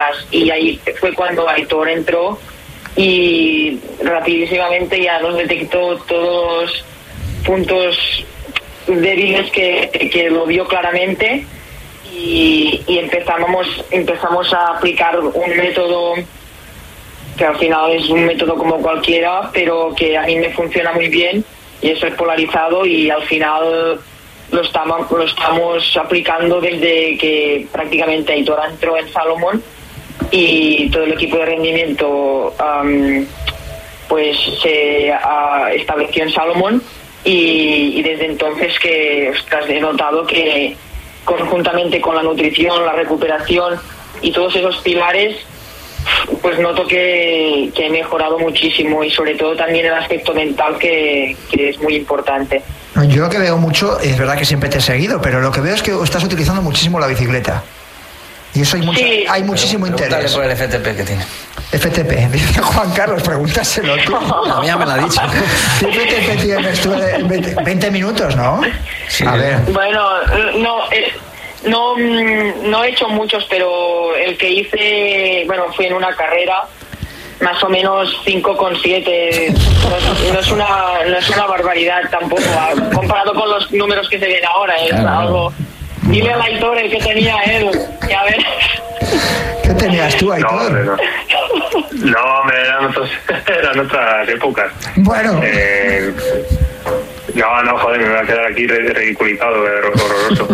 más. Y ahí fue cuando Aitor entró y rapidísimamente ya nos detectó todos los puntos débiles que lo vio claramente y empezamos a aplicar un método que al final es un método como cualquiera, pero que a mí me funciona muy bien, y eso es polarizado, y al final lo estamos aplicando desde que prácticamente Aitor entró en Salomon, y todo el equipo de rendimiento pues se estableció en Salomon, y desde entonces que he notado que conjuntamente con la nutrición, la recuperación y todos esos pilares, pues noto que he mejorado muchísimo, y sobre todo también el aspecto mental que es muy importante. Yo lo que veo mucho, es verdad que siempre te he seguido, pero lo que veo es que estás utilizando muchísimo la bicicleta. Y eso hay muchísimo interés. Por el FTP que tiene. FTP, dice Juan Carlos, pregúntaselo tú. A mí ya me lo ha dicho. ¿Qué FTP tienes tú? 20 minutos, ¿no? Sí. A ver. Bueno, no he hecho muchos, pero el que hice, fue en una carrera, más o menos 5,7. No es una barbaridad tampoco, comparado con los números que se ven ahora. Es algo. Dile al Aitor el que tenía él, y a ver. ¿Qué tenías tú, Aitor? No, hombre, eran otras épocas. Bueno. No, joder, me voy a quedar aquí ridiculizado, horroroso.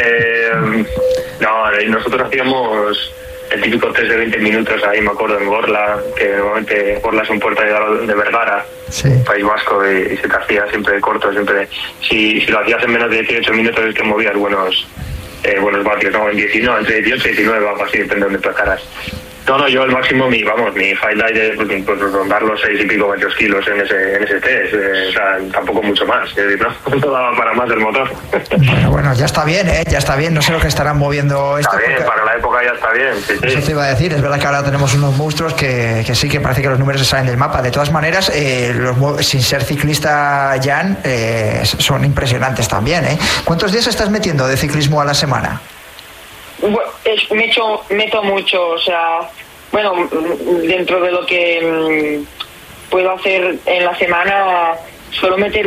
Nosotros hacíamos el típico test de 20 minutos ahí, me acuerdo, en Gorla, que normalmente Gorla es un puerto de Vergara, sí, País Vasco, y se te hacía siempre corto, siempre. Si lo hacías en menos de 18 minutos es que movías buenos vatios, ¿no? Entre 18 y 19, algo así, depende de dónde placaras. No, yo el máximo, mi highlight es pues rondar los 6 y pico metros kilos en ese test, o sea, tampoco mucho más, es decir, no daba para más el motor. Bueno, ya está bien, ya está bien, no sé lo que estarán moviendo esto. Está bien, porque para la época ya está bien, sí. Eso te iba a decir, es verdad que ahora tenemos unos monstruos que sí, que parece que los números se salen del mapa. De todas maneras, sin ser ciclista, Jan, son impresionantes también, ¿eh? ¿Cuántos días estás metiendo de ciclismo a la semana? Meto mucho, o sea, dentro de lo que puedo hacer en la semana, suelo meter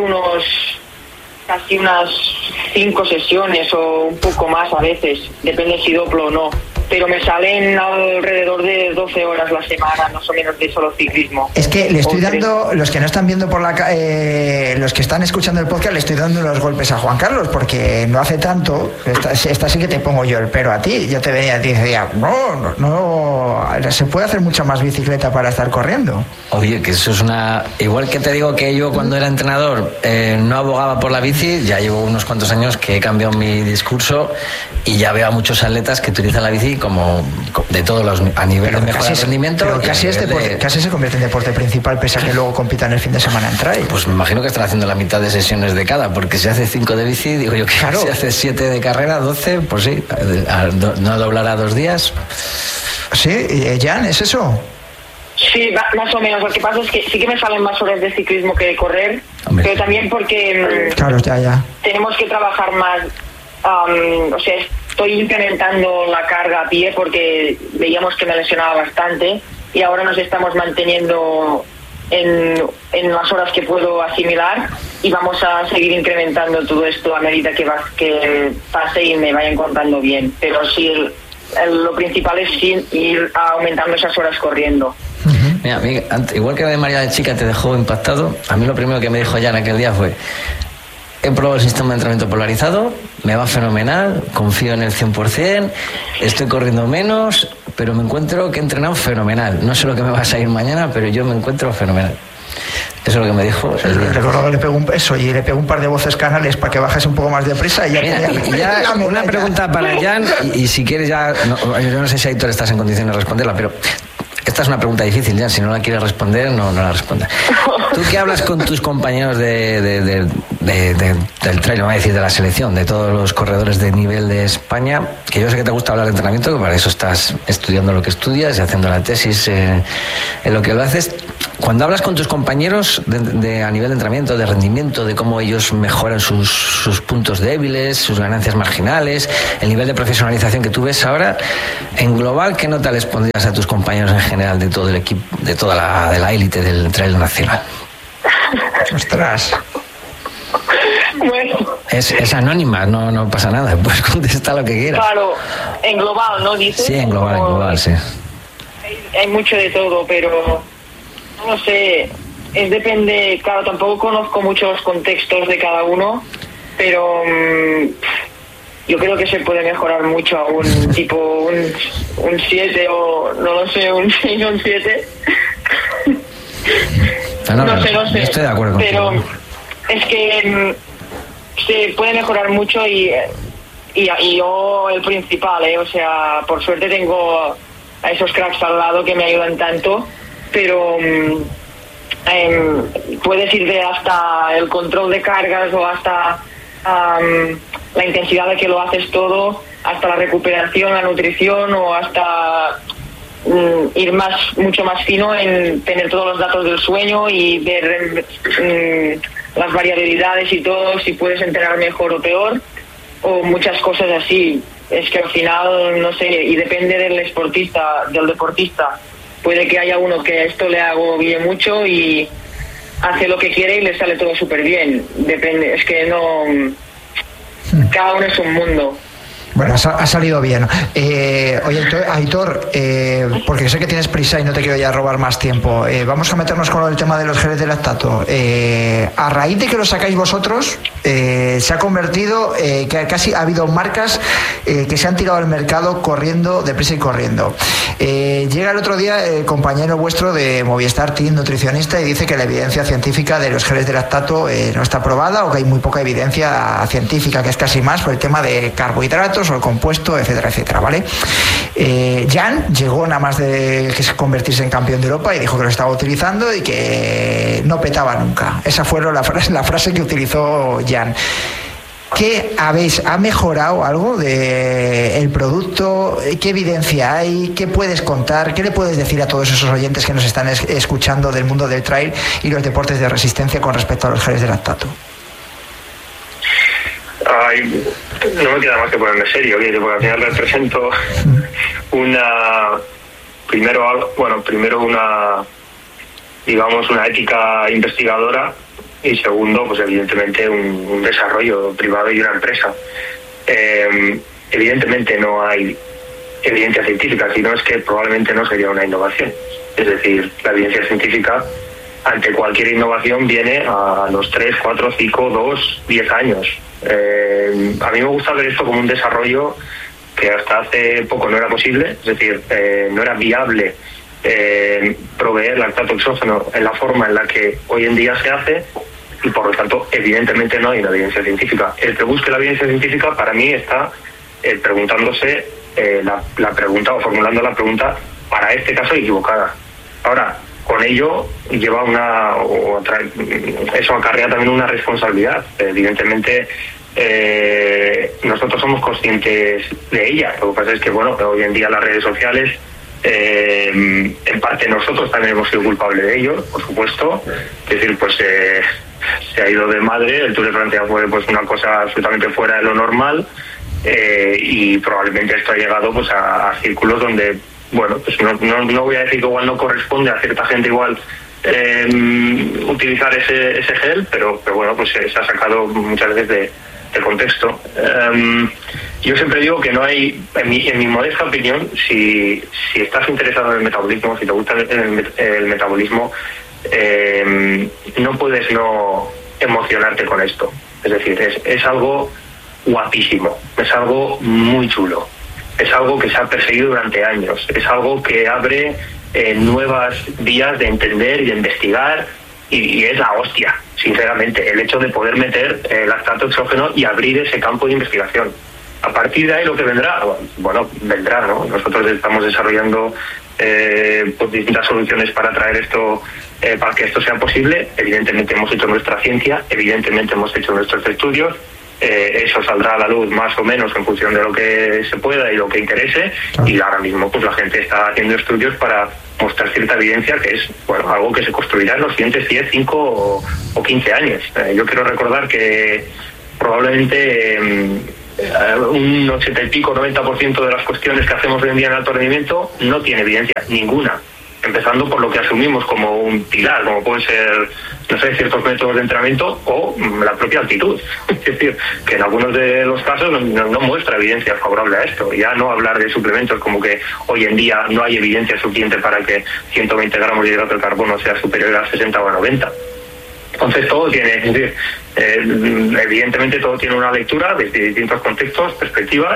casi unas 5 sesiones o un poco más a veces, depende si doplo o no, pero me salen alrededor de 12 horas la semana, más o menos, de solo ciclismo. Es que le estoy dando, los que no están viendo los que están escuchando el podcast, le estoy dando los golpes a Juan Carlos, porque no hace tanto, esta sí que te pongo yo el pero a ti. Yo te venía y te decía, no, se puede hacer mucha más bicicleta para estar corriendo. Oye, que eso es igual que te digo que yo cuando era entrenador no abogaba por la bici, ya llevo unos cuantos años que he cambiado mi discurso y ya veo a muchos atletas que utilizan la bici como de todos los, a nivel de mejora de rendimiento. Pero casi se convierte en deporte principal, pese a que luego compitan el fin de semana en trail. Pues me imagino que están haciendo la mitad de sesiones de cada, porque si hace 5 de bici, digo yo que claro, si hace 7 de carrera, 12, pues sí, no doblar a 2 días. Sí, Jan, ¿es eso? Sí, más o menos. Lo que pasa es que sí que me salen más horas de ciclismo que de correr, hombre, pero también porque claro, ya tenemos que trabajar más. O sea, estoy incrementando la carga a pie porque veíamos que me lesionaba bastante, y ahora nos estamos manteniendo en las horas que puedo asimilar, y vamos a seguir incrementando todo esto a medida que pase y me vaya encontrando bien. Pero sí, lo principal es ir aumentando esas horas corriendo. Mira, a mí, igual que María de chica te dejó impactado, a mí lo primero que me dijo Jan aquel día fue: he probado el sistema de entrenamiento polarizado, me va fenomenal, confío en el 100%, estoy corriendo menos, pero me encuentro que he entrenado fenomenal. No sé lo que me va a salir mañana, pero yo me encuentro fenomenal. Eso es lo que me dijo. Recuerdo que le pegó un par de voces canales para que bajase un poco más de prisa y ya. Mira, ya una pregunta para Jan, y si quieres ya, yo no sé si Aitor estás en condiciones de responderla, pero esta es una pregunta difícil, Jan, si no la quieres responder, no la respondas. Tú que hablas con tus compañeros del trail, no voy a decir de la selección, de todos los corredores de nivel de España, que yo sé que te gusta hablar de entrenamiento, que para eso estás estudiando lo que estudias y haciendo la tesis en lo que lo haces. Cuando hablas con tus compañeros a nivel de entrenamiento, de rendimiento, de cómo ellos mejoran sus puntos débiles, sus ganancias marginales, el nivel de profesionalización que tú ves ahora, en global, ¿qué nota les pondrías a tus compañeros en general de todo el equipo, de toda la élite del trail nacional? Ostras. Bueno, es anónima, no pasa nada, puedes contestar lo que quieras. claro, en global, ¿no? Dices. Sí, en global, sí. Hay mucho de todo, pero no sé, depende, claro, tampoco conozco mucho los contextos de cada uno, pero yo creo que se puede mejorar mucho a un tipo un 7 o no lo sé, un 6 o un 7. No sé. Estoy de acuerdo contigo. Pero es que se puede mejorar mucho y yo el principal, o sea, por suerte tengo a esos cracks al lado que me ayudan tanto, pero puedes ir de hasta el control de cargas o hasta la intensidad de que lo haces todo, hasta la recuperación, la nutrición o hasta ir mucho más fino en tener todos los datos del sueño y ver las variabilidades y todo, si puedes entrenar mejor o peor, o muchas cosas así. Es que al final, no sé, y depende del deportista. Puede que haya uno que esto le agobie mucho y hace lo que quiere y le sale todo súper bien. Depende, es que no... Cada uno es un mundo. Bueno, ha salido bien. Oye, Aitor, porque sé que tienes prisa y no te quiero ya robar más tiempo. Vamos a meternos con el tema de los geles de lactato. A raíz de que lo sacáis vosotros, se ha convertido, que casi ha habido marcas que se han tirado al mercado corriendo, deprisa y corriendo. Llega el otro día el compañero vuestro de Movistar Team, nutricionista, y dice que la evidencia científica de los geles de lactato no está probada, o que hay muy poca evidencia científica, que es casi más por el tema de carbohidratos o el compuesto, etcétera, etcétera, ¿vale? Jan llegó nada más de que se convertirse en campeón de Europa y dijo que lo estaba utilizando y que no petaba nunca. Esa fue la frase que utilizó Jan. ¿Ha mejorado algo del producto? ¿Qué evidencia hay? ¿Qué puedes contar? ¿Qué le puedes decir a todos esos oyentes que nos están escuchando del mundo del trail y los deportes de resistencia con respecto a los geles de lactato? No me queda más que ponerme serio, porque al final represento primero una ética investigadora y segundo, pues evidentemente un desarrollo privado y una empresa. Evidentemente no hay evidencia científica, sino es que probablemente no sería una innovación. Es decir, la evidencia científica ante cualquier innovación viene a los 3, 4, 5, 2, 10 años. A mí me gusta ver esto como un desarrollo que hasta hace poco no era posible, es decir, no era viable proveer lactato exógeno en la forma en la que hoy en día se hace, y por lo tanto evidentemente no hay una evidencia científica. El que busque la evidencia científica para mí está preguntándose la pregunta o formulando la pregunta para este caso equivocada. Ahora, con ello eso acarrea también una responsabilidad. Evidentemente nosotros somos conscientes de ella. Lo que pasa es que hoy en día las redes sociales, en parte nosotros también hemos sido culpables de ello, por supuesto. Es decir, pues se ha ido de madre. El Tour de Francia fue pues una cosa absolutamente fuera de lo normal, y probablemente esto ha llegado pues a círculos donde pues no voy a decir que igual no corresponde a cierta gente igual utilizar ese gel, pero pues se ha sacado muchas veces de contexto. Yo siempre digo que no hay, en mi modesta opinión, si estás interesado en el metabolismo, si te gusta el metabolismo, no puedes no emocionarte con esto. Es decir, es algo guapísimo, es algo muy chulo. Es algo que se ha perseguido durante años, es algo que abre nuevas vías de entender y de investigar, y es la hostia, sinceramente, el hecho de poder meter lactato exógeno y abrir ese campo de investigación. A partir de ahí lo que vendrá, vendrá, ¿no? Nosotros estamos desarrollando pues distintas soluciones para traer esto, para que esto sea posible. Evidentemente hemos hecho nuestra ciencia, evidentemente hemos hecho nuestros estudios. Eso saldrá a la luz más o menos en función de lo que se pueda y lo que interese, claro. Y ahora mismo pues la gente está haciendo estudios para mostrar cierta evidencia, que es algo que se construirá en los siguientes 10, 5 o 15 años. Yo quiero recordar que probablemente un 80 y pico, 90% de las cuestiones que hacemos hoy en día en alto rendimiento no tiene evidencia ninguna, empezando por lo que asumimos como un pilar, como pueden ser, no sé, ciertos métodos de entrenamiento o la propia altitud. Es decir, que en algunos de los casos no muestra evidencia favorable a esto. Ya no hablar de suplementos, como que hoy en día no hay evidencia suficiente para que 120 gramos de hidrato de carbono sea superior a 60 o a 90. Entonces todo tiene, es decir, evidentemente todo tiene una lectura desde distintos contextos, perspectivas,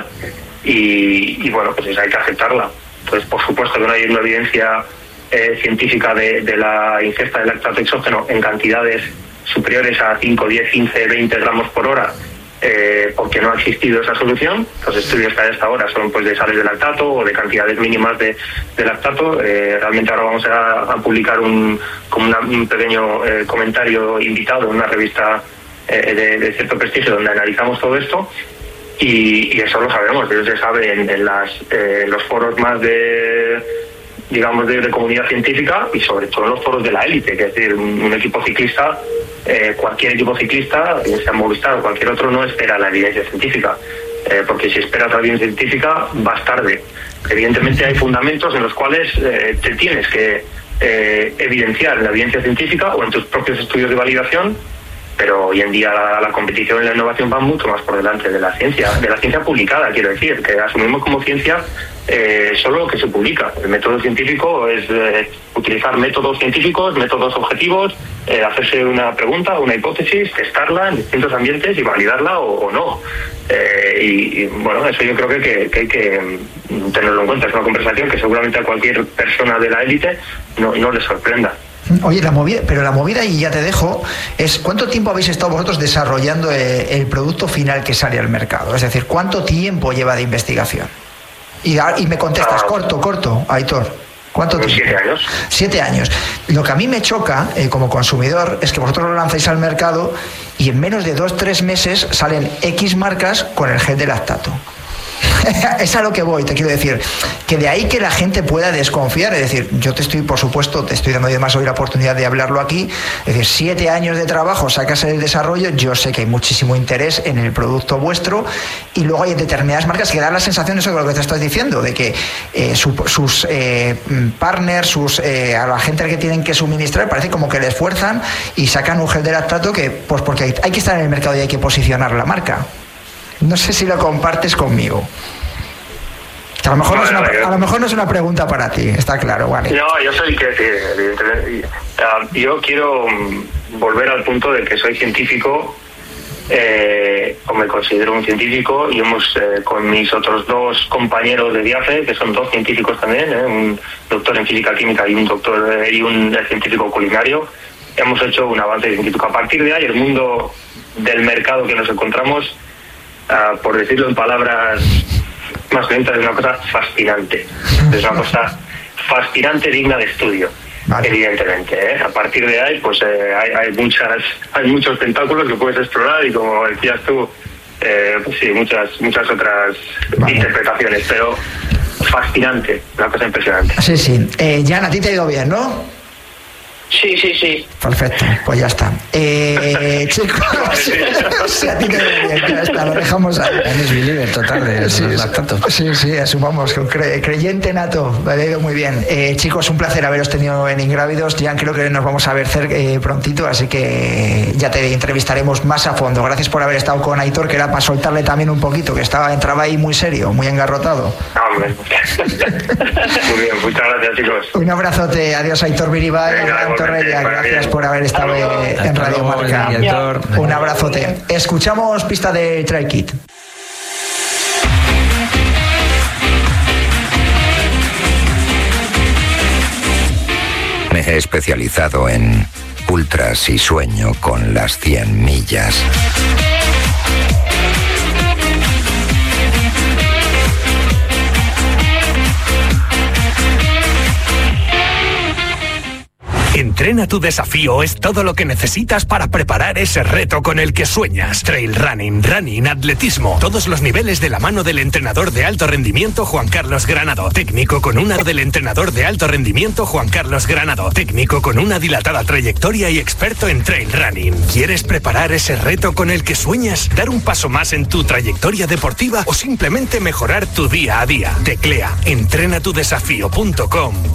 y bueno, pues hay que aceptarla. Entonces, por supuesto que no hay una evidencia científica de la ingesta de lactato exógeno en cantidades superiores a 5, 10, 15, 20 gramos por hora, porque no ha existido esa solución. Los estudios que hay hasta ahora son pues de sales de lactato o de cantidades mínimas de lactato. Realmente ahora vamos a publicar un pequeño comentario invitado en una revista de cierto prestigio donde analizamos todo esto, y eso lo sabemos, eso se sabe en los foros más de comunidad científica, y sobre todo en los foros de la élite, que es decir, un equipo ciclista, cualquier equipo ciclista, sea Movistar o cualquier otro, no espera la evidencia científica, porque si esperas la evidencia científica vas tarde. Evidentemente hay fundamentos en los cuales te tienes que evidenciar en la evidencia científica o en tus propios estudios de validación, pero hoy en día la competición y la innovación van mucho más por delante de la ciencia publicada, quiero decir, que asumimos como ciencia solo lo que se publica. El método científico es utilizar métodos científicos, métodos objetivos, hacerse una pregunta, una hipótesis, testarla en distintos ambientes y validarla o no. Y bueno, eso yo creo que hay que tenerlo en cuenta. Es una conversación que seguramente a cualquier persona de la élite no le sorprenda. Oye, la movida, y ya te dejo, es ¿cuánto tiempo habéis estado vosotros desarrollando el producto final que sale al mercado? Es decir, ¿cuánto tiempo lleva de investigación? Y me contestas, corto, Aitor. ¿Cuánto tiempo? 7 años. 7 años. Lo que a mí me choca como consumidor es que vosotros lo lanzáis al mercado y en menos de 2-3 meses salen X marcas con el gel de lactato. Es a lo que voy, te quiero decir, que de ahí que la gente pueda desconfiar. Es decir, yo por supuesto, te estoy dando además hoy la oportunidad de hablarlo aquí. Es decir, 7 años de trabajo, sacas el desarrollo. Yo sé que hay muchísimo interés en el producto vuestro, y luego hay determinadas marcas que dan la sensación, eso de lo que te estás diciendo, de que sus partners, a la gente que tienen que suministrar, parece como que le esfuerzan y sacan un gel de lactato que, pues porque hay que estar en el mercado y hay que posicionar la marca. No sé si lo compartes conmigo. A lo mejor no es una pregunta para ti, está claro, vale. No, yo soy evidentemente. Yo quiero volver al punto de que soy científico, o me considero un científico, y con mis otros 2 compañeros de viaje, que son 2 científicos también, un doctor en física química y un científico culinario, hemos hecho un avance científico. A partir de ahí, el mundo del mercado que nos encontramos, por decirlo en palabras más lentas, es una cosa fascinante. Es una cosa fascinante, digna de estudio. Vale. Evidentemente, a partir de ahí pues hay muchos tentáculos que puedes explorar, y como decías tú, pues sí, muchas otras interpretaciones, pero fascinante, una cosa impresionante. Sí. Jan, a ti te ha ido bien, ¿no? Sí. Perfecto, pues ya está. Chicos, sí, a ti te veo bien, ya está, lo dejamos ahí. Es believer total de los lactatos. Sí, asumamos, creyente nato, me ha ido muy bien. Chicos, un placer haberos tenido en Ingrávidos. Jan, creo que nos vamos a ver prontito, así que ya te entrevistaremos más a fondo. Gracias por haber estado con Aitor, que era para soltarle también un poquito, que entraba ahí muy serio, muy engarrotado. Hombre. Muy bien, muchas gracias, chicos. Un abrazote, adiós Aitor Biribay. Gracias por haber estado en Radio Marca. Un abrazote. Escuchamos pista de Try Kit. Me he especializado en ultras y sueño con las 100 millas. En Entrena tu Desafío es todo lo que necesitas para preparar ese reto con el que sueñas. Trail running, running, atletismo, todos los niveles de la mano del entrenador de alto rendimiento Juan Carlos Granado. Técnico con una del entrenador de alto rendimiento Juan Carlos Granado. Técnico con una dilatada trayectoria y experto en trail running. ¿Quieres preparar ese reto con el que sueñas? ¿Dar un paso más en tu trayectoria deportiva o simplemente mejorar tu día a día? Teclea entrenatudesafío.com